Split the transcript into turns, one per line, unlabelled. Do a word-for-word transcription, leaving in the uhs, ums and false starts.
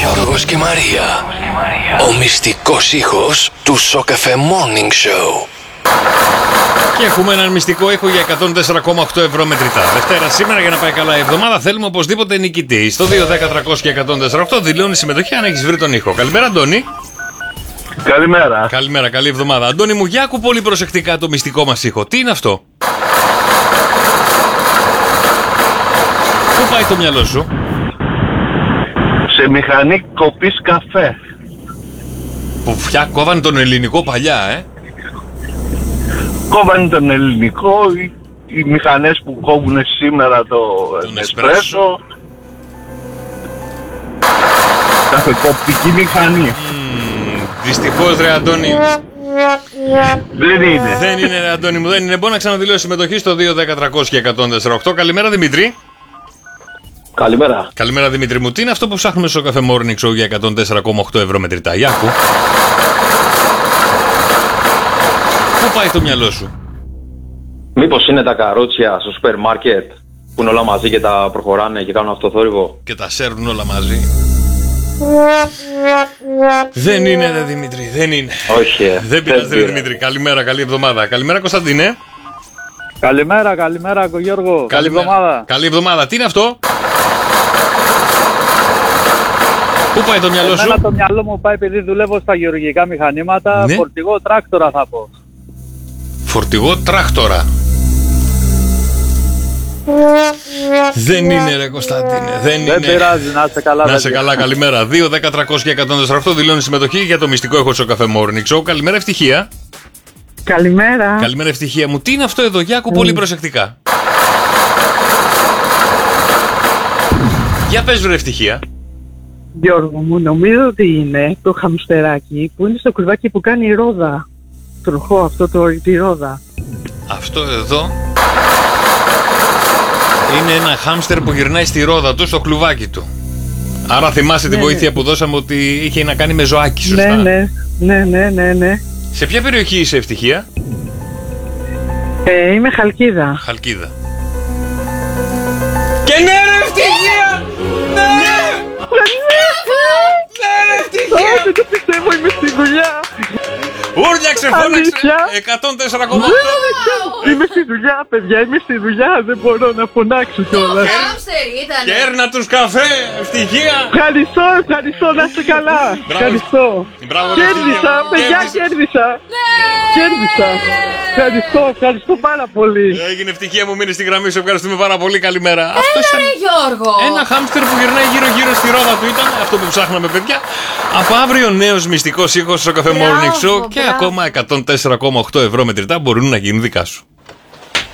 Γιώργος και Μαρία. Ο μυστικός ήχος του Σοκαφέ Morning Show.
Και έχουμε έναν μυστικό ήχο για εκατόν τέσσερα κόμμα οκτώ ευρώ μετρητά. Δευτέρα σήμερα, για να πάει καλά η εβδομάδα, θέλουμε οπωσδήποτε νικητή. Στο δύο δέκα τριακόσια εκατόν τέσσερα οκτώ δηλώνει συμμετοχή αν έχεις βρει τον ήχο. Καλημέρα, Αντώνη.
Καλημέρα.
Καλημέρα, καλή εβδομάδα. Αντώνη μου, για άκου πολύ προσεκτικά το μυστικό μας ήχο. Τι είναι αυτό? Πού πάει το μυαλό σου?
Σε μηχανή κοπής καφέ.
Που πια κόβανε τον ελληνικό παλιά, ε.
Κόβανε τον ελληνικό, οι, οι μηχανές που κόβουν σήμερα το εσπρέσο. Καφεκοπτική μηχανή.
Mm, δυστυχώς, ρε Αντώνη.
Δεν είναι.
Δεν είναι, ρε Αντώνη μου, δεν είναι. Μπορώ να ξαναδηλώσει συμμετοχή στο δύο δέκα τριακόσια εκατόν τέσσερα οκτώ. Καλημέρα, Δημήτρη.
Καλημέρα.
Καλημέρα, Δημήτρη μου. Τι είναι αυτό που ψάχνουμε στο Café Morning Show για εκατόν τέσσερα κόμμα οκτώ ευρώ μετρητά? Για άκου. Πού πάει το μυαλό σου?
Μήπως είναι τα καρότσια στο σούπερ μάρκετ που είναι όλα μαζί και τα προχωράνε και κάνουν αυτοθόρυβο?
Και τα σέρνουν όλα μαζί. Δεν είναι, ρε Δημήτρη, δεν είναι.
Όχι.
Δεν πειράζει, ρε Δημήτρη. Καλημέρα, καλή εβδομάδα. Καλημέρα, Κωνσταντίνε.
Καλημέρα, καλημέρα, Γιώργο. Καλή εβδομάδα.
Καλή εβδομάδα. Τι είναι αυτό? Πού πάει το μυαλό σου?
Εμένα το μυαλό μου πάει, επειδή δουλεύω στα γεωργικά μηχανήματα,
ναι.
Φορτηγό τράκτορα θα πω.
Φορτηγό τράκτορα. Δεν είναι, ρε Κωνσταντίνε, δεν είναι.
Δεν πειράζει, να είσαι καλά.
Να είσαι καλά, καλημέρα. δύο δέκα τριακόσια εκατόν τέσσερα οκτώ δηλώνει συμμετοχή για το μυστικό ήχο στο Café Morning Show. Καλημέρα, ευτυχία.
Καλημέρα.
Καλημέρα, ευτυχία μου. Τι είναι αυτό εδώ? Για άκου πολύ προσεκτικά. Για πες, βρε ευτυχία.
Γιώργο μου, νομίζω ότι είναι το χαμστεράκι που είναι στο κρουβάκι που κάνει η ρόδα. Τροχό αυτό το, τη ρόδα.
Αυτό εδώ είναι ένα χάμστερ που γυρνάει στη ρόδα του, στο κλουβάκι του. Άρα θυμάσαι
ναι,
τη βοήθεια
ναι.
που δώσαμε ότι είχε να κάνει με ζωάκι, σωστά?
Ναι, ναι, ναι, ναι, ναι, ναι.
Σε ποια περιοχή είσαι, ευτυχία?
Ε, είμαι Χαλκίδα.
Χαλκίδα. Και ναι, ρε ευτυχία! Ναι! Ναι, ρε ευτυχία!
Δεν το πιστεύω, είμαι στη δουλειά.
Ούρλιαξε, φώναξε! εκατόν τέσσερα κόμμα οκτώ.
Είμαι στη δουλειά, παιδιά, είμαι στη δουλειά. Δεν μπορώ να φωνάξω κιόλας.
Κέρνα τους καφέ, ευτυχία!
Ευχαριστώ, ευχαριστώ, να είστε καλά. Ευχαριστώ. Κέρδισα, παιδιά, κέρδισα. Κέρδισα. Ευχαριστώ, ευχαριστώ πάρα πολύ.
Έγινε, ευτυχία μου, μείνει στη γραμμή σου. Ευχαριστούμε πάρα πολύ, καλημέρα.
Αυτό ήταν Γιώργο.
Ένα χάμστερ που γυρνάει γύρω-γύρω στη ρόδα του ήταν αυτό που ψάχναμε, παιδιά. Από αύριο νέος μυστικός ήχος στο Café Morning Show και ακόμα εκατόν τέσσερα κόμμα οκτώ ευρώ μετρητά μπορούν να γίνουν δικά σου.